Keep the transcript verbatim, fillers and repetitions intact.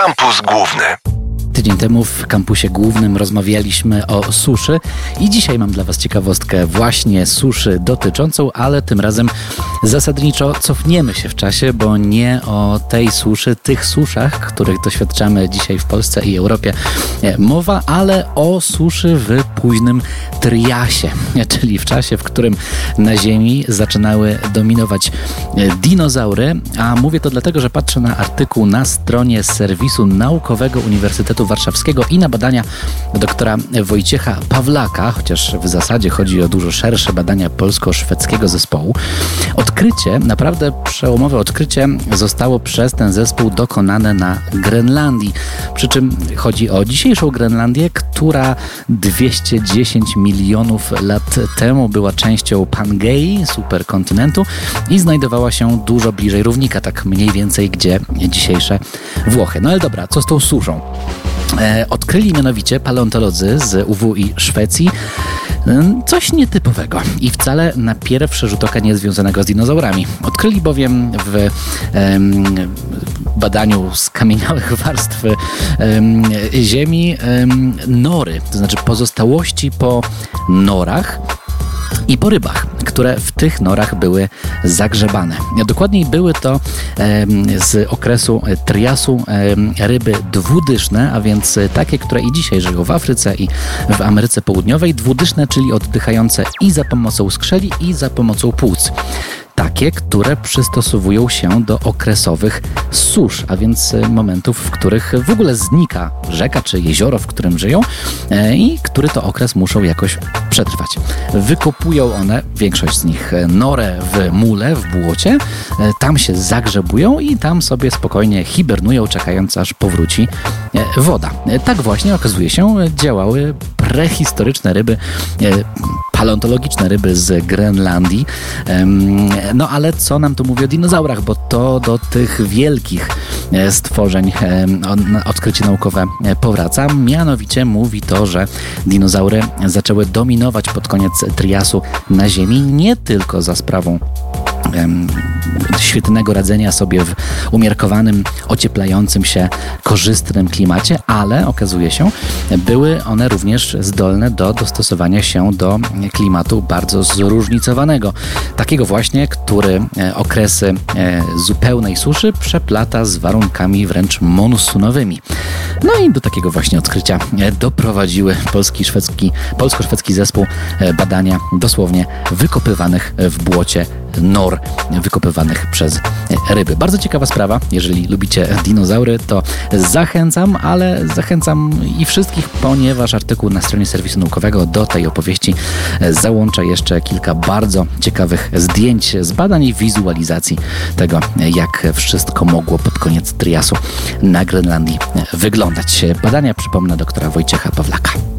Kampus Główny. Tydzień temu w kampusie głównym rozmawialiśmy o suszy i dzisiaj mam dla Was ciekawostkę właśnie suszy dotyczącą, ale tym razem zasadniczo cofniemy się w czasie, bo nie o tej suszy, tych suszach, których doświadczamy dzisiaj w Polsce i Europie mowa, ale o suszy w późnym Triasie, czyli w czasie, w którym na Ziemi zaczynały dominować dinozaury, a mówię to dlatego, że patrzę na artykuł na stronie serwisu naukowego Uniwersytetu Warszawskiego i na badania doktora Wojciecha Pawlaka, chociaż w zasadzie chodzi o dużo szersze badania polsko-szwedzkiego zespołu. Odkrycie, naprawdę przełomowe odkrycie zostało przez ten zespół dokonane na Grenlandii. Przy czym chodzi o dzisiejszą Grenlandię, która dwieście dziesięć milionów lat temu była częścią Pangei, superkontynentu i znajdowała się dużo bliżej równika, tak mniej więcej gdzie dzisiejsze Włochy. No ale dobra, co z tą suszą? E, odkryli mianowicie paleontolodzy z U W I Szwecji coś nietypowego i wcale na pierwszy rzut oka nie związanego z dinozaurami. Odkryli bowiem w em, badaniu skamieniałych warstw em, ziemi em, nory, to znaczy pozostałości po norach i po rybach, które w tych norach były zagrzebane. Dokładniej były to e, z okresu Triasu e, ryby dwudyszne, a więc takie, które i dzisiaj żyją w Afryce i w Ameryce Południowej. Dwudyszne, czyli oddychające i za pomocą skrzeli, i za pomocą płuc. Takie, które przystosowują się do okresowych susz, a więc momentów, w których w ogóle znika rzeka czy jezioro, w którym żyją i który to okres muszą jakoś przetrwać. Wykopują one, większość z nich, norę w mule, w błocie, tam się zagrzebują i tam sobie spokojnie hibernują, czekając aż powróci woda. Tak właśnie, okazuje się, działały prehistoryczne ryby, paleontologiczne ryby z Grenlandii. No ale co nam to mówi o dinozaurach, bo to do tych wielkich stworzeń odkrycie naukowe powraca. Mianowicie mówi to, że dinozaury zaczęły dominować pod koniec Triasu na Ziemi nie tylko za sprawą świetnego radzenia sobie w umiarkowanym, ocieplającym się, korzystnym klimacie, ale okazuje się, były one również zdolne do dostosowania się do klimatu bardzo zróżnicowanego. Takiego właśnie, który okresy zupełnej suszy przeplata z warunkami wręcz monsunowymi. No i do takiego właśnie odkrycia doprowadziły polski, szwedzki, polsko-szwedzki zespół badania dosłownie wykopywanych w błocie nor wykopywanych przez ryby. Bardzo ciekawa sprawa. Jeżeli lubicie dinozaury, to zachęcam, ale zachęcam i wszystkich, ponieważ artykuł na stronie serwisu naukowego do tej opowieści załącza jeszcze kilka bardzo ciekawych zdjęć z badań i wizualizacji tego, jak wszystko mogło pod koniec Triasu na Grenlandii wyglądać. Badania, przypomnę, doktora Wojciecha Pawlaka.